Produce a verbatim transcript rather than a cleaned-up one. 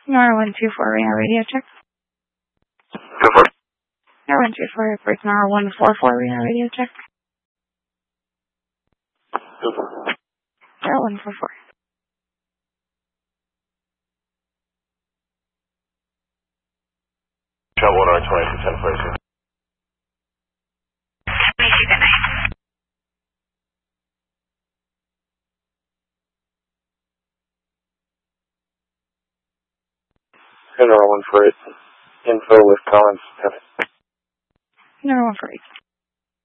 Nora one two four, Reno radio check. Go for it. Nora one two four, reports Nora one four four, Reno radio check. Go for it. Nora one four four. Shot one R twenty for ten forty-two. Good night. Nora one four eight. Info with Collins. Nora one four eight.